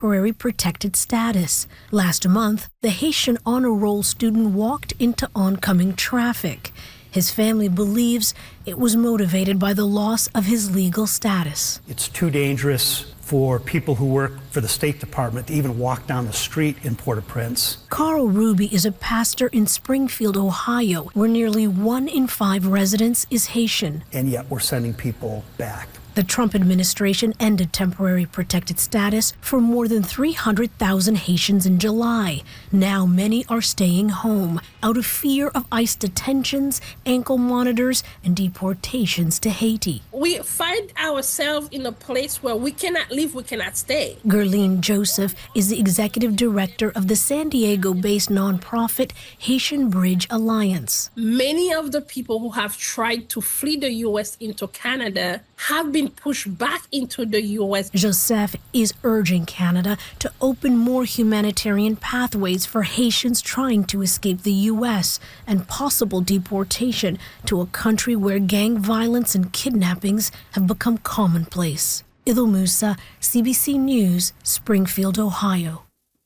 temporary protected status. Last month, the Haitian honor roll student walked into oncoming traffic. His family believes it was motivated by the loss of his legal status. It's too dangerous for people who work for the State Department to even walk down the street in Port-au-Prince. Carl Ruby is a pastor in Springfield, Ohio, where nearly 1 in 5 residents is Haitian. And yet we're sending people back. The Trump administration ended temporary protected status for more than 300,000 Haitians in July. Now many are staying home out of fear of ICE detentions, ankle monitors, and deportations to Haiti. We find ourselves in a place where we cannot live, we cannot stay. Gerline Joseph is the executive director of the San Diego-based nonprofit Haitian Bridge Alliance. Many of the people who have tried to flee the U.S. into Canada have been pushed back into the U.S. Joseph is urging Canada to open more humanitarian pathways for Haitians trying to escape the U.S. and possible deportation to a country where gang violence and kidnappings have become commonplace. Idil Musa, CBC News, Springfield, Ohio.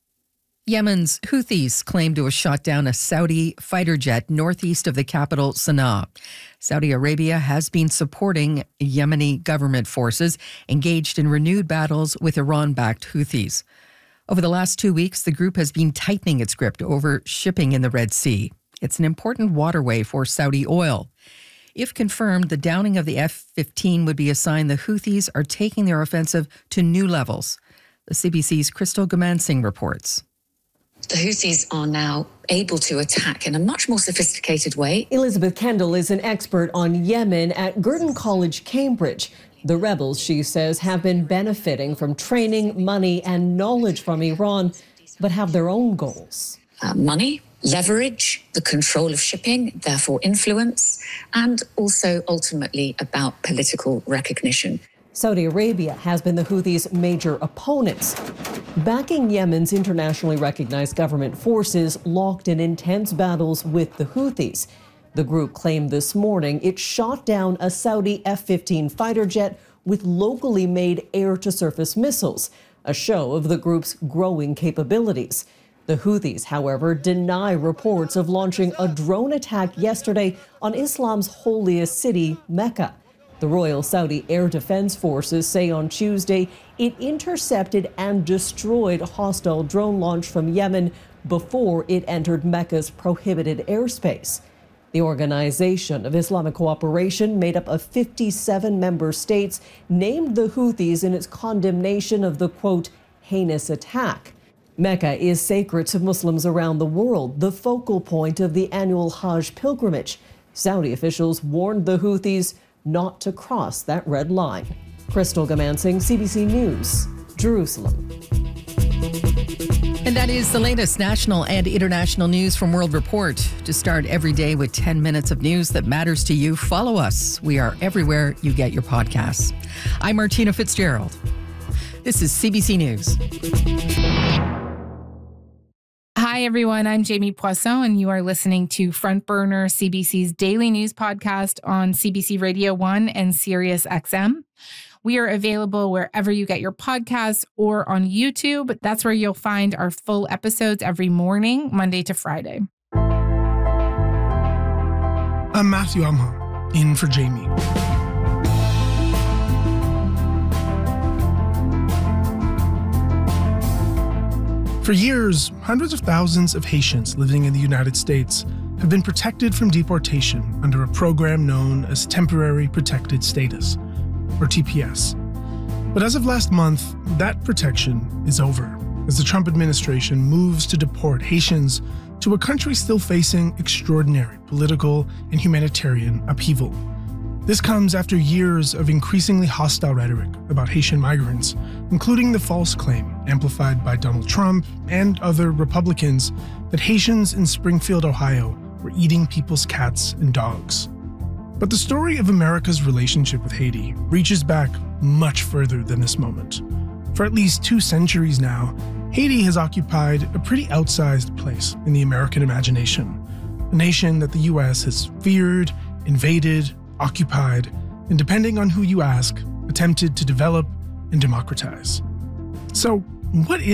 Yemen's Houthis claim to have shot down a Saudi fighter jet northeast of the capital, Sana'a. Saudi Arabia has been supporting Yemeni government forces engaged in renewed battles with Iran-backed Houthis. Over the last 2 weeks, the group has been tightening its grip over shipping in the Red Sea. It's an important waterway for Saudi oil. If confirmed, the downing of the F-15 would be a sign the Houthis are taking their offensive to new levels. The CBC's Crystal Gamansing reports. The Houthis are now able to attack in a much more sophisticated way. Elizabeth Kendall is an expert on Yemen at Girton College, Cambridge. The rebels, she says, have been benefiting from training, money, and knowledge from Iran, but have their own goals. Money, leverage, the control of shipping, therefore influence, and also ultimately about political recognition. Saudi Arabia has been the Houthis' major opponents, backing Yemen's internationally recognized government forces locked in intense battles with the Houthis. The group claimed this morning it shot down a Saudi F-15 fighter jet with locally made air-to-surface missiles, a show of the group's growing capabilities. The Houthis, however, deny reports of launching a drone attack yesterday on Islam's holiest city, Mecca. The Royal Saudi Air Defense Forces say on Tuesday it intercepted and destroyed a hostile drone launch from Yemen before it entered Mecca's prohibited airspace. The Organization of Islamic Cooperation, made up of 57 member states, named the Houthis in its condemnation of the, quote, heinous attack. Mecca is sacred to Muslims around the world, the focal point of the annual Hajj pilgrimage. Saudi officials warned the Houthis not to cross that red line. Crystal Gamansing, CBC News, Jerusalem. And that is the latest national and international news from World Report. To start every day with 10 minutes of news that matters to you, follow us. We are everywhere you get your podcasts. I'm Martina Fitzgerald. This is CBC News. Hi, everyone. I'm Jamie Poisson, and you are listening to Front Burner, CBC's daily news podcast on CBC Radio 1 and Sirius XM. We are available wherever you get your podcasts or on YouTube. That's where you'll find our full episodes every morning, Monday to Friday. I'm Matthew Amha, in for Jamie. For years, hundreds of thousands of Haitians living in the United States have been protected from deportation under a program known as Temporary Protected Status, or TPS. But as of last month, that protection is over, as the Trump administration moves to deport Haitians to a country still facing extraordinary political and humanitarian upheaval. This comes after years of increasingly hostile rhetoric about Haitian migrants, including the false claim, amplified by Donald Trump and other Republicans, that Haitians in Springfield, Ohio, were eating people's cats and dogs. But the story of America's relationship with Haiti reaches back much further than this moment. For at least 2 centuries now, Haiti has occupied a pretty outsized place in the American imagination, a nation that the U.S. has feared, invaded, occupied, and depending on who you ask, attempted to develop and democratize. So, what is